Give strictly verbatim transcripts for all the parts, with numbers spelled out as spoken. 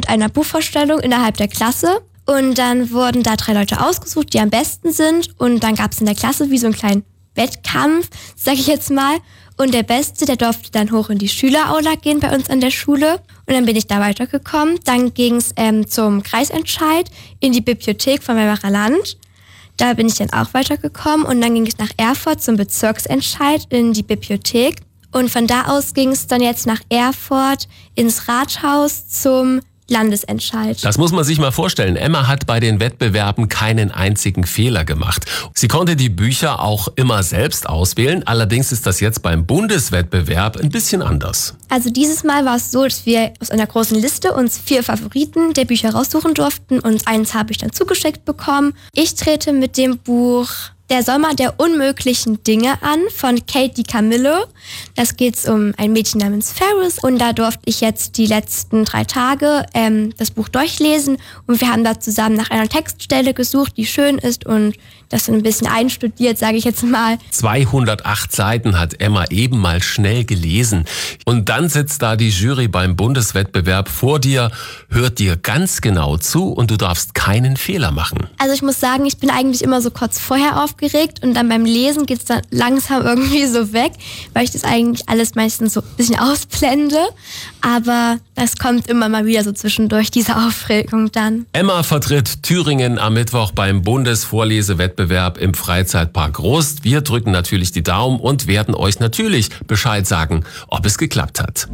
mit einer Buchvorstellung innerhalb der Klasse. Und dann wurden da drei Leute ausgesucht, die am besten sind. Und dann gab es in der Klasse wie so einen kleinen Wettkampf, sag ich jetzt mal. Und der Beste, der durfte dann hoch in die Schüleraula gehen bei uns an der Schule. Und dann bin ich da weitergekommen. Dann ging es ähm, zum Kreisentscheid in die Bibliothek von Weimarer Land. Da bin ich dann auch weitergekommen. Und dann ging es nach Erfurt zum Bezirksentscheid in die Bibliothek. Und von da aus ging es dann jetzt nach Erfurt ins Rathaus zum Landesentscheid. Das muss man sich mal vorstellen. Emma hat bei den Wettbewerben keinen einzigen Fehler gemacht. Sie konnte die Bücher auch immer selbst auswählen. Allerdings ist das jetzt beim Bundeswettbewerb ein bisschen anders. Also dieses Mal war es so, dass wir aus einer großen Liste uns vier Favoriten der Bücher raussuchen durften. Und eins habe ich dann zugeschickt bekommen. Ich trete mit dem Buch Der Sommer der unmöglichen Dinge an von Kate DiCamillo. Das geht um ein Mädchen namens Ferris und da durfte ich jetzt die letzten drei Tage ähm, das Buch durchlesen und wir haben da zusammen nach einer Textstelle gesucht, die schön ist und das dann ein bisschen einstudiert, sage ich jetzt mal. zweihundertacht Seiten hat Emma eben mal schnell gelesen. Und dann sitzt da die Jury beim Bundeswettbewerb vor dir, hört dir ganz genau zu und du darfst keinen Fehler machen. Also ich muss sagen, ich bin eigentlich immer so kurz vorher aufgeregt und dann beim Lesen geht es dann langsam irgendwie so weg, weil ich das eigentlich alles meistens so ein bisschen ausblende. Aber das kommt immer mal wieder so zwischendurch, diese Aufregung dann. Emma vertritt Thüringen am Mittwoch beim Bundesvorlesewettbewerb im Freizeitpark Rust. Wir drücken natürlich die Daumen und werden euch natürlich Bescheid sagen, ob es geklappt hat.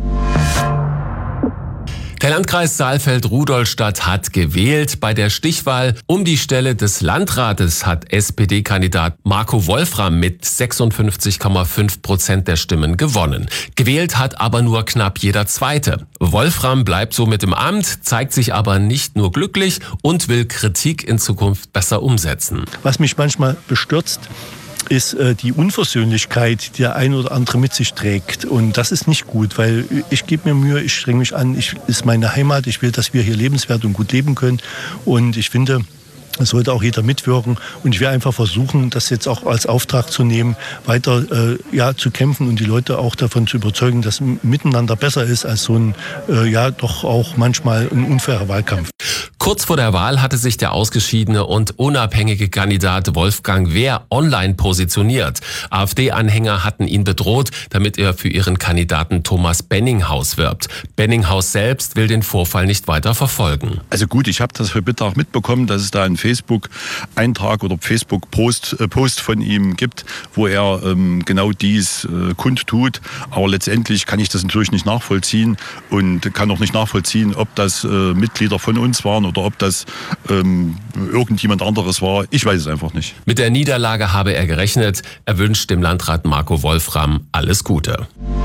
Der Landkreis Saalfeld-Rudolstadt hat gewählt. Bei der Stichwahl um die Stelle des Landrates hat S P D-Kandidat Marco Wolfram mit sechsundfünfzig Komma fünf Prozent der Stimmen gewonnen. Gewählt hat aber nur knapp jeder Zweite. Wolfram bleibt somit im Amt, zeigt sich aber nicht nur glücklich und will Kritik in Zukunft besser umsetzen. Was mich manchmal bestürzt, ist äh, die Unversöhnlichkeit, die der ein oder andere mit sich trägt. Und das ist nicht gut, weil ich gebe mir Mühe, ich strenge mich an, ich ist meine Heimat, ich will, dass wir hier lebenswert und gut leben können. Und ich finde, es sollte auch jeder mitwirken. Und ich werde einfach versuchen, das jetzt auch als Auftrag zu nehmen, weiter äh, ja, zu kämpfen und die Leute auch davon zu überzeugen, dass Miteinander besser ist als so ein, äh, ja, doch auch manchmal ein unfairer Wahlkampf. Kurz vor der Wahl hatte sich der ausgeschiedene und unabhängige Kandidat Wolfgang Wehr online positioniert. AfD-Anhänger hatten ihn bedroht, damit er für ihren Kandidaten Thomas Benninghaus wirbt. Benninghaus selbst will den Vorfall nicht weiter verfolgen. Also gut, ich habe das für Mittag mitbekommen, dass es da einen Facebook-Eintrag oder Facebook-Post äh, Post von ihm gibt, wo er ähm, genau dies äh, kundtut. Aber letztendlich kann ich das natürlich nicht nachvollziehen und kann auch nicht nachvollziehen, ob das äh, Mitglieder von uns waren oder ob das ähm, irgendjemand anderes war. Ich weiß es einfach nicht. Mit der Niederlage habe er gerechnet. Er wünscht dem Landrat Marco Wolfram alles Gute.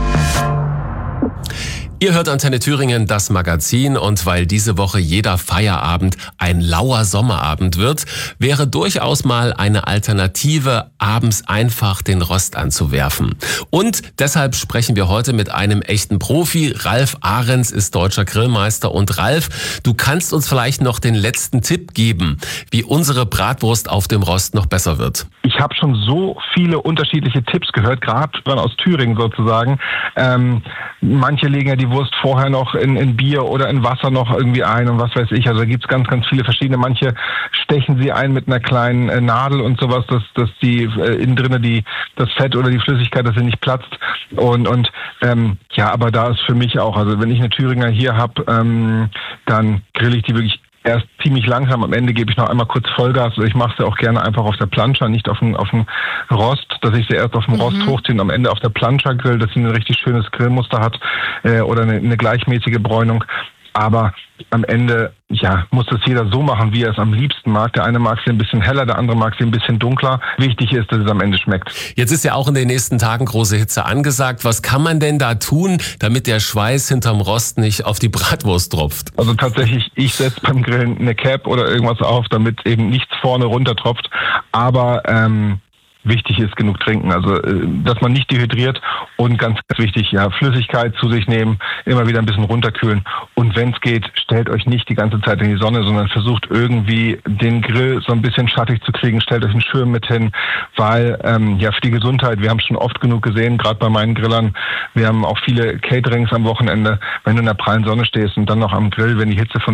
Ihr hört Antenne Thüringen, das Magazin, und weil diese Woche jeder Feierabend ein lauer Sommerabend wird, wäre durchaus mal eine Alternative, abends einfach den Rost anzuwerfen. Und deshalb sprechen wir heute mit einem echten Profi. Ralf Ahrens ist deutscher Grillmeister. Und Ralf, du kannst uns vielleicht noch den letzten Tipp geben, wie unsere Bratwurst auf dem Rost noch besser wird. Ich habe schon so viele unterschiedliche Tipps gehört, gerade aus Thüringen sozusagen. Ähm, manche legen ja die Wurst vorher noch in, in Bier oder in Wasser noch irgendwie ein und was weiß ich. Also da gibt's ganz, ganz viele verschiedene. Manche stechen sie ein mit einer kleinen äh, Nadel und sowas, dass, dass die äh, innen drinnen die das Fett oder die Flüssigkeit, dass sie nicht platzt. Und und ähm, ja, aber da ist für mich auch, also wenn ich eine Thüringer hier habe, ähm, dann grill ich die wirklich erst ziemlich langsam. Am Ende gebe ich noch einmal kurz Vollgas. Ich mache sie auch gerne einfach auf der Plancha, nicht auf dem, auf dem Rost, dass ich sie erst auf dem mhm. Rost hochziehe und am Ende auf der Plancha grill, dass sie ein richtig schönes Grillmuster hat äh, oder eine, eine gleichmäßige Bräunung. Aber am Ende, ja, muss das jeder so machen, wie er es am liebsten mag. Der eine mag sie ein bisschen heller, der andere mag sie ein bisschen dunkler. Wichtig ist, dass es am Ende schmeckt. Jetzt ist ja auch in den nächsten Tagen große Hitze angesagt. Was kann man denn da tun, damit der Schweiß hinterm Rost nicht auf die Bratwurst tropft? Also tatsächlich, ich setze beim Grillen eine Cap oder irgendwas auf, damit eben nichts vorne runter tropft. Aber ähm, wichtig ist genug trinken, also dass man nicht dehydriert und ganz, ganz wichtig, ja, Flüssigkeit zu sich nehmen, immer wieder ein bisschen runterkühlen und wenn es geht, stellt euch nicht die ganze Zeit in die Sonne, sondern versucht irgendwie den Grill so ein bisschen schattig zu kriegen, stellt euch einen Schirm mit hin, weil ähm, ja für die Gesundheit, wir haben schon oft genug gesehen, gerade bei meinen Grillern, wir haben auch viele Caterings am Wochenende, wenn du in der prallen Sonne stehst und dann noch am Grill, wenn die Hitze von